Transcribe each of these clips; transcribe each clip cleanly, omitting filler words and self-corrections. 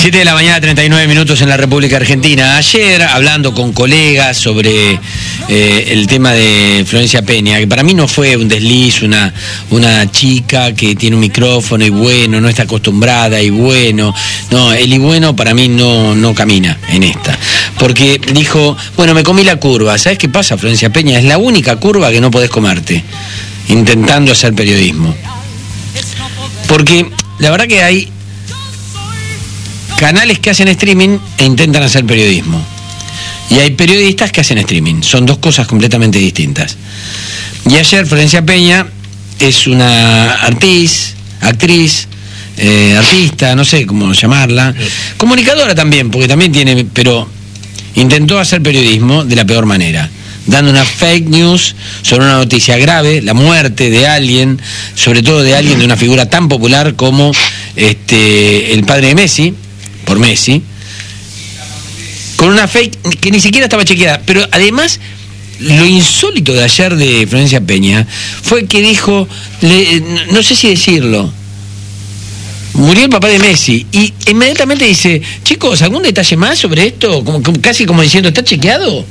7 de la mañana, 39 minutos en la República Argentina. Ayer, hablando con colegas sobre el tema de Florencia Peña, que para mí no fue un desliz, una chica que tiene un micrófono y bueno, no está acostumbrada y bueno. No, el y bueno para mí no camina en esta. Porque dijo, bueno, me comí la curva. ¿Sabes qué pasa, Florencia Peña? Es la única curva que no podés comerte, intentando hacer periodismo. Porque la verdad que hay canales que hacen streaming e intentan hacer periodismo. Y hay periodistas que hacen streaming. Son dos cosas completamente distintas. Y ayer Florencia Peña es una actriz, artista, no sé cómo llamarla, comunicadora también, porque también tiene, pero intentó hacer periodismo de la peor manera, dando una fake news sobre una noticia grave, la muerte de alguien, sobre todo de alguien de una figura tan popular como el padre de Messi, por Messi, con una fake que ni siquiera estaba chequeada. Pero además, lo insólito de ayer de Florencia Peña fue que dijo, no sé si decirlo, murió el papá de Messi, y inmediatamente dice, chicos, ¿algún detalle más sobre esto? Casi como diciendo, ¿está chequeado?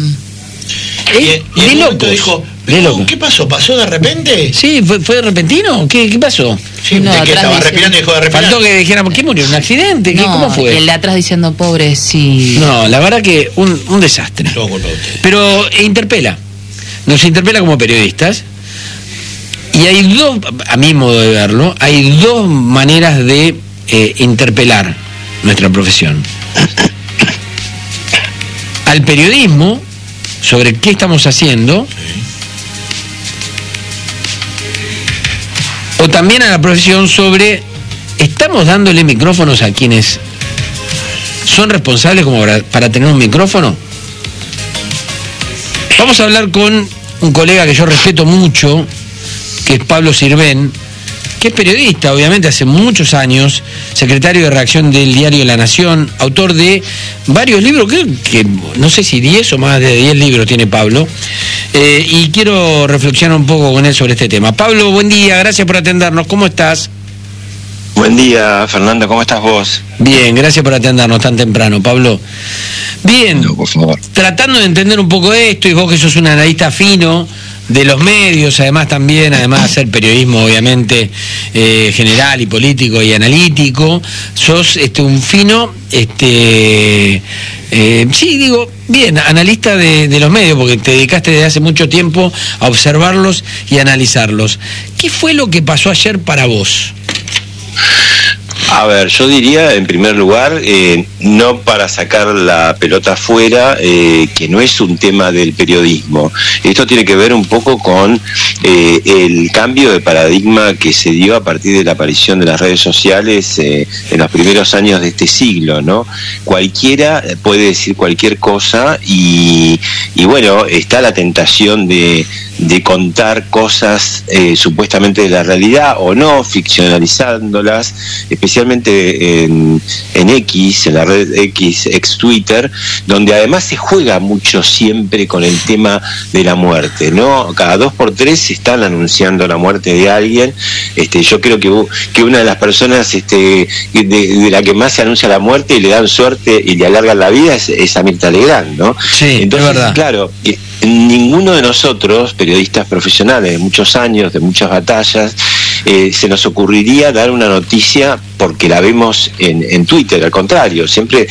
Y de locos. Dijo, ¿qué pasó? ¿Pasó de repente? Sí, ¿fue repentino? ¿Qué pasó? Sí, no, ¿de qué estaba respirando y dejó de respirar? Faltó que dijéramos, ¿qué murió? ¿Un accidente? No, ¿Cómo fue? el de atrás diciendo, pobre, sí. No, la verdad que un desastre. Pero nos interpela como periodistas. Y hay dos, a mi modo de verlo, hay dos maneras de interpelar nuestra profesión. Al periodismo, sobre qué estamos haciendo, o también a la profesión sobre, ¿estamos dándole micrófonos a quienes son responsables como para tener un micrófono? Vamos a hablar con un colega que yo respeto mucho, que es Pablo Sirven, que es periodista, obviamente, hace muchos años, secretario de redacción del diario La Nación, autor de varios libros, creo que no sé si 10 o más de 10 libros tiene Pablo, y quiero reflexionar un poco con él sobre este tema. Pablo, buen día, gracias por atendernos, ¿cómo estás? Buen día, Fernando, ¿cómo estás vos? Bien, gracias por atendernos tan temprano, Pablo. Bien, no, por favor. Tratando de entender un poco esto, y vos que sos un analista fino de los medios, además de hacer periodismo obviamente general y político y analítico, sos un fino, analista de los medios, porque te dedicaste desde hace mucho tiempo a observarlos y analizarlos. ¿Qué fue lo que pasó ayer para vos? A ver, yo diría, en primer lugar, no para sacar la pelota afuera, que no es un tema del periodismo. Esto tiene que ver un poco con el cambio de paradigma que se dio a partir de la aparición de las redes sociales en los primeros años de este siglo, ¿no? Cualquiera puede decir cualquier cosa y bueno, está la tentación de contar cosas supuestamente de la realidad o no, ficcionalizándolas, especialmente en X, en la red X, ex Twitter, donde además se juega mucho siempre con el tema de la muerte, ¿no? Cada 2x3 se están anunciando la muerte de alguien. Yo creo que una de las personas de la que más se anuncia la muerte y le dan suerte y le alargan la vida es a Mirta Legrand, ¿no? Sí, entonces, es verdad. Claro, ninguno de nosotros, periodistas profesionales de muchos años, de muchas batallas, se nos ocurriría dar una noticia porque la vemos en Twitter. Al contrario, siempre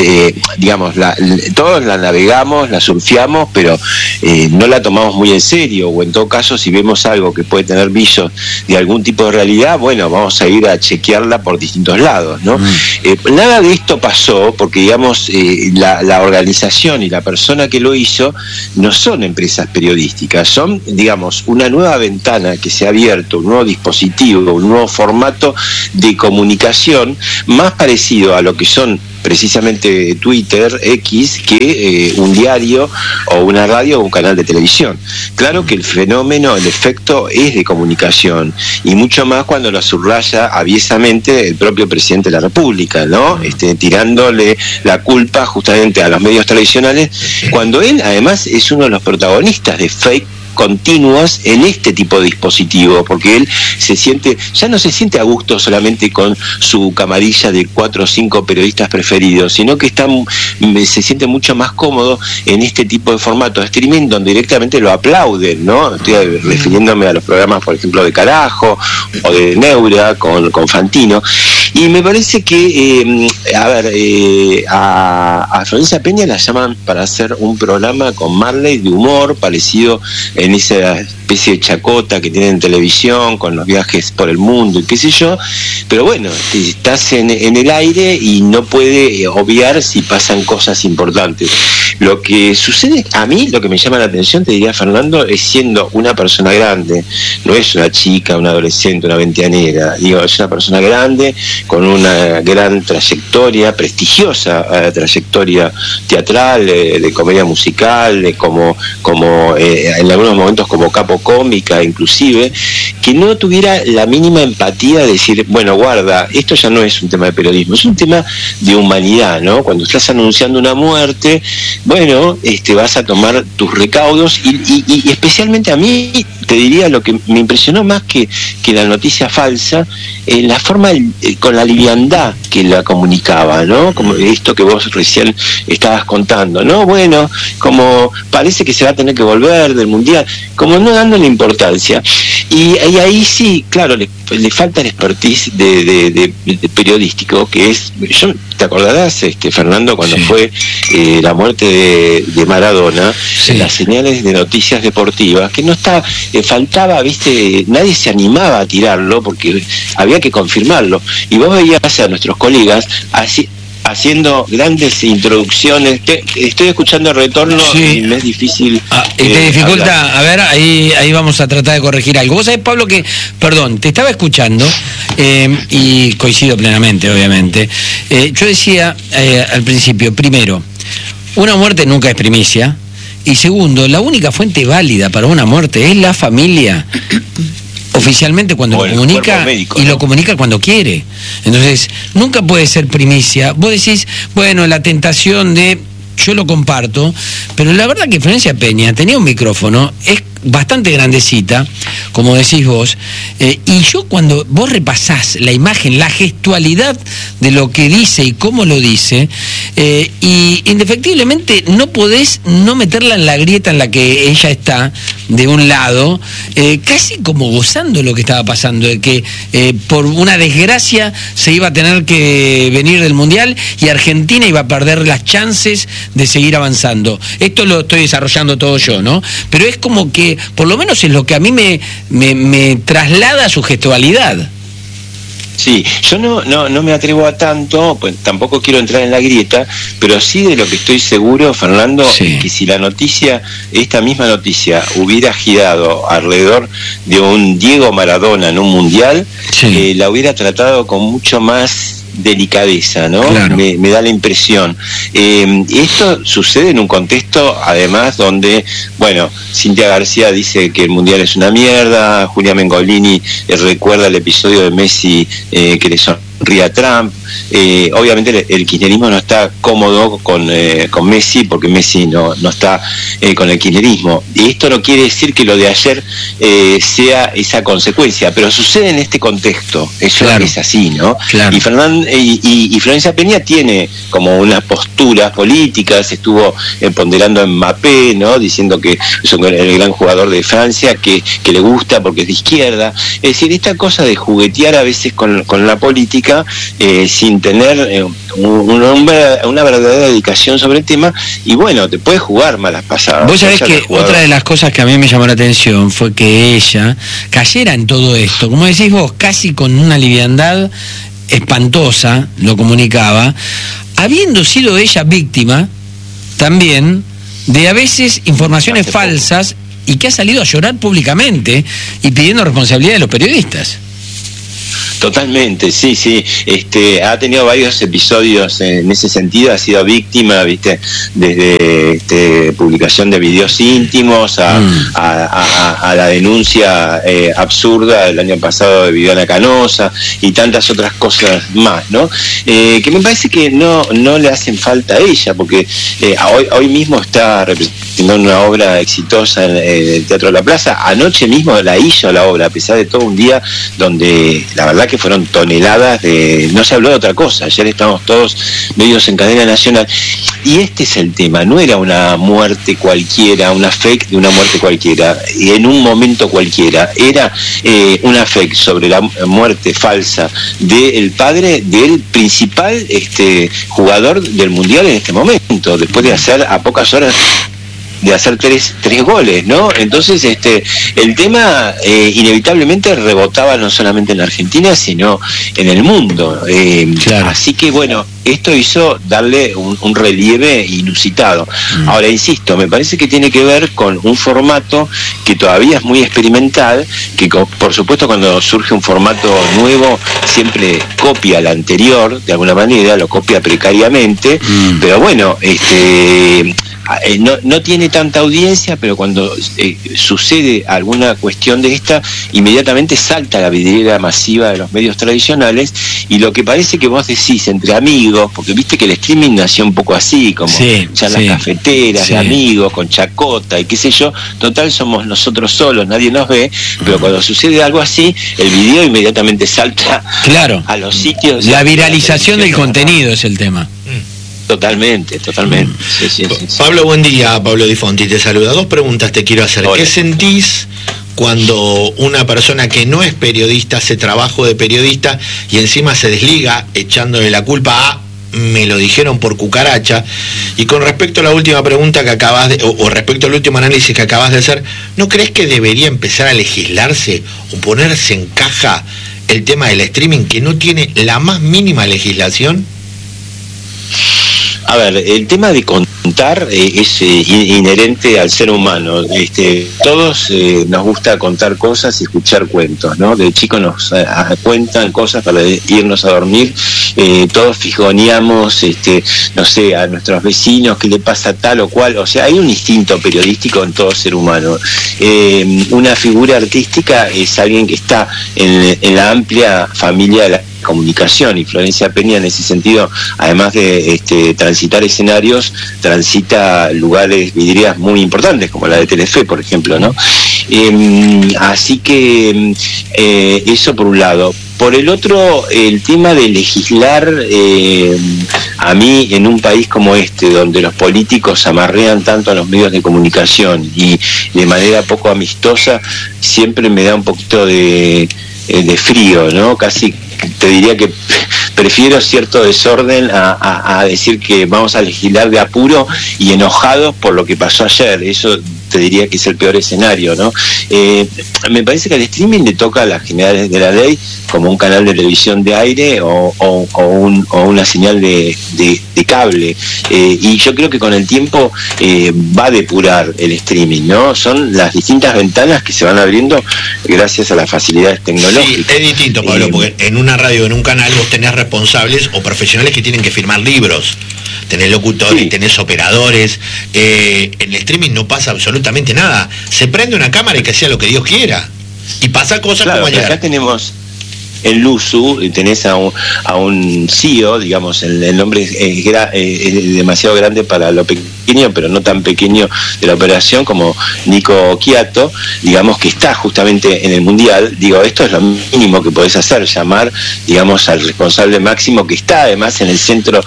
todos la navegamos, la surfeamos, pero no la tomamos muy en serio, o en todo caso, si vemos algo que puede tener visos de algún tipo de realidad, bueno, vamos a ir a chequearla por distintos lados, ¿no? Nada de esto pasó porque, digamos, la organización y la persona que lo hizo no son empresas periodísticas, son, digamos, una nueva ventana que se ha abierto, un nuevo dispositivo, un nuevo formato de comunicación más parecido a lo que son precisamente Twitter, X, que un diario o una radio o un canal de televisión. Claro que el fenómeno, el efecto es de comunicación, y mucho más cuando lo subraya aviesamente el propio presidente de la República, ¿no? Tirándole la culpa justamente a los medios tradicionales, cuando él además es uno de los protagonistas de fake continuas en este tipo de dispositivo, porque él ya no se siente a gusto solamente con su camarilla de 4 o 5 periodistas preferidos, sino que se siente mucho más cómodo en este tipo de formato de streaming donde directamente lo aplauden, ¿no? Estoy refiriéndome a los programas, por ejemplo, de Carajo o de Neura con Fantino, y me parece que a Florencia Peña la llaman para hacer un programa con Marley de humor parecido en esa especie de chacota que tienen en televisión con los viajes por el mundo y qué sé yo, pero bueno, estás en el aire y no puede obviar si pasan cosas importantes. Lo que sucede, a mí lo que me llama la atención, te diría, Fernando, es siendo una persona grande, no es una chica, una adolescente, una veinteañera, digo, es una persona grande con una gran trayectoria, prestigiosa trayectoria teatral, de comedia musical, como en algunos momentos como capo cómica inclusive, que no tuviera la mínima empatía de decir, bueno, guarda, esto ya no es un tema de periodismo, es un tema de humanidad, ¿no? Cuando estás anunciando una muerte, bueno, vas a tomar tus recaudos y especialmente a mí, te diría, lo que me impresionó más que la noticia falsa, la forma, con la liviandad que la comunicaba, ¿no? Como esto que vos recién estabas contando, ¿no? Bueno, como parece que se va a tener que volver del Mundial, como no dándole importancia. Y ahí sí, claro, le falta el expertise de periodístico, que es, ¿te acordarás, Fernando, cuando fue la muerte de Maradona, las señales de noticias deportivas, que no está, faltaba, viste, nadie se animaba a tirarlo porque había que confirmarlo, y vos veías a nuestros colegas haciendo grandes introducciones. Estoy escuchando el retorno y me es difícil. Te dificulta, hablar. A ver, ahí vamos a tratar de corregir algo. Vos sabés, Pablo, que, perdón, te estaba escuchando y coincido plenamente, obviamente. Yo decía al principio, primero, una muerte nunca es primicia, y segundo, la única fuente válida para una muerte es la familia. Oficialmente cuando lo comunica médico, y lo comunica cuando quiere. Entonces, nunca puede ser primicia. Vos decís, bueno, la tentación de... Yo lo comparto, pero la verdad que Florencia Peña tenía un micrófono, es bastante grandecita, como decís vos, y yo cuando vos repasás la imagen, la gestualidad de lo que dice y cómo lo dice, y indefectiblemente no podés no meterla en la grieta en la que ella está, de un lado, casi como gozando lo que estaba pasando, de que por una desgracia se iba a tener que venir del Mundial y Argentina iba a perder las chances de seguir avanzando. Esto lo estoy desarrollando todo yo, ¿no? Pero es como que, por lo menos es lo que a mí me traslada su gestualidad. Sí, yo no me atrevo a tanto, pues tampoco quiero entrar en la grieta, pero sí de lo que estoy seguro, Fernando, que si la noticia, esta misma noticia, hubiera girado alrededor de un Diego Maradona en un Mundial, la hubiera tratado con mucho más delicadeza, ¿no? Claro. Me da la impresión. Esto sucede en un contexto, además, donde, bueno, Cintia García dice que el Mundial es una mierda, Julia Mengolini recuerda el episodio de Messi que le sonríe a Trump. Obviamente el kirchnerismo no está cómodo con Messi, porque Messi no está con el kirchnerismo, y esto no quiere decir que lo de ayer sea esa consecuencia, pero sucede en este contexto, eso es así, ¿no? Claro. Y Florencia Peña tiene como unas posturas políticas, estuvo ponderando en Mbappé, ¿no? Diciendo que es el gran jugador de Francia, que le gusta porque es de izquierda. Es decir, esta cosa de juguetear a veces con la política sin tener una verdadera dedicación sobre el tema, y bueno, te puedes jugar malas pasadas. Vos sabés que otra de las cosas que a mí me llamó la atención fue que ella cayera en todo esto, como decís vos, casi con una liviandad espantosa, lo comunicaba, habiendo sido ella víctima también de a veces informaciones falsas, y que ha salido a llorar públicamente y pidiendo responsabilidad de los periodistas. Totalmente, sí. Ha tenido varios episodios en ese sentido, ha sido víctima, viste, desde publicación de videos íntimos a la denuncia absurda el año pasado de Viviana Canosa y tantas otras cosas más, ¿no? Que me parece que no le hacen falta a ella, porque hoy mismo está representada haciendo una obra exitosa en el Teatro de la Plaza. Anoche mismo la hizo la obra, a pesar de todo un día donde la verdad que fueron toneladas de... No se habló de otra cosa, ayer estábamos todos medios en cadena nacional. Y este es el tema, no era una muerte cualquiera, una fake de una muerte cualquiera, en un momento cualquiera, era una fake sobre la muerte falsa del padre del principal jugador del Mundial en este momento, después de hacer a pocas horas de hacer tres goles, ¿no? Entonces el tema inevitablemente rebotaba no solamente en la Argentina, sino en el mundo. Claro. Así que bueno, esto hizo darle un relieve inusitado. Ahora, insisto, me parece que tiene que ver con un formato que todavía es muy experimental, que por supuesto cuando surge un formato nuevo siempre copia al anterior, de alguna manera, lo copia precariamente, pero bueno, no tiene tanta audiencia, pero cuando sucede alguna cuestión de esta, inmediatamente salta la vidriera masiva de los medios tradicionales, y lo que parece que vos decís entre amigos, porque viste que el streaming nació un poco así, como charlas cafeteras de amigos, con chacota y qué sé yo, total somos nosotros solos, nadie nos ve, pero cuando sucede algo así, el video inmediatamente salta a los sitios. La viralización del contenido es el tema. Totalmente. Sí. Pablo, buen día. Pablo Di Fonti te saluda. 2 preguntas te quiero hacer. Hola. ¿Qué sentís cuando una persona que no es periodista hace trabajo de periodista y encima se desliga echándole la culpa a me lo dijeron por cucaracha? Y con respecto a la última pregunta que acabas de, o respecto al último análisis que acabas de hacer, ¿no crees que debería empezar a legislarse o ponerse en caja el tema del streaming, que no tiene la más mínima legislación? A ver, el tema de contar es inherente al ser humano. Todos nos gusta contar cosas y escuchar cuentos, ¿no? De chicos nos cuentan cosas para irnos a dormir. Todos fijoneamos, no sé, a nuestros vecinos qué le pasa tal o cual. O sea, hay un instinto periodístico en todo ser humano. Una figura artística es alguien que está en la amplia familia de la comunicación, y Florencia Peña en ese sentido, además de transitar escenarios, transita lugares, vidrieras muy importantes como la de Telefe, por ejemplo, ¿no? Así que eso por un lado. Por el otro, el tema de legislar, a mí en un país como este, donde los políticos amarrean tanto a los medios de comunicación y de manera poco amistosa, siempre me da un poquito de frío, ¿no? Casi te diría que prefiero cierto desorden a decir que vamos a legislar de apuro y enojados por lo que pasó ayer. Eso te diría que es el peor escenario, ¿no? Me parece que al streaming le toca a las generales de la ley como un canal de televisión de aire o una señal de cable, y yo creo que con el tiempo va a depurar el streaming, ¿no? Son las distintas ventanas que se van abriendo gracias a las facilidades tecnológicas. Sí, es distinto, Pablo, porque en una radio, en un canal, vos tenés responsables o profesionales que tienen que firmar libros, tenés locutores, tenés operadores. En el streaming no pasa absolutamente nada, se prende una cámara y que sea lo que Dios quiera, y pasa cosas como ayer. Acá tenemos en Luzu, tenés a un CEO, digamos, el nombre es demasiado grande para lo pequeño, pero no tan pequeño de la operación, como Nico Quiato, digamos, que está justamente en el Mundial. Digo, esto es lo mínimo que podés hacer, llamar, digamos, al responsable máximo, que está además en el centro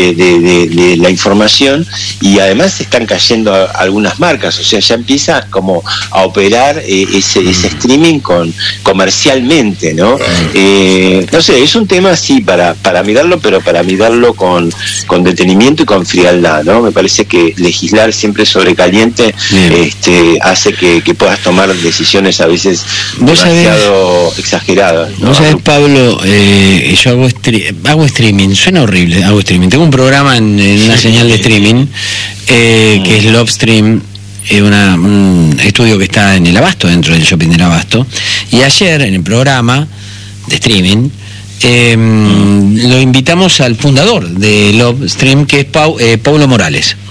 de la información, y además están cayendo algunas marcas, o sea, ya empieza como a operar ese streaming comercialmente, ¿no? No sé, es un tema así para mirarlo, pero para mirarlo con detenimiento y con frialdad, ¿no? Me parece que legislar siempre sobre caliente hace que puedas tomar decisiones a veces demasiado exageradas, ¿no? Vos sabés, Pablo, yo hago streaming, suena horrible, hago streaming. Tengo un programa en una señal de streaming que es Lobstream, un estudio que está en el Abasto, dentro del shopping del Abasto, y ayer en el programa de streaming lo invitamos al fundador de Lobstream, que es Paulo Morales.